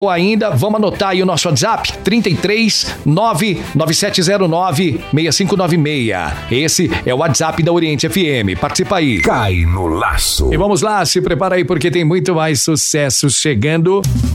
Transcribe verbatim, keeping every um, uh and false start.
Ou ainda, vamos anotar aí o nosso WhatsApp, trinta e três, nove nove sete zero nove, seis cinco nove seis. Esse é o WhatsApp da Oriente F M. Participa aí. Cai no laço. E vamos lá, se prepara aí porque tem muito mais sucesso chegando.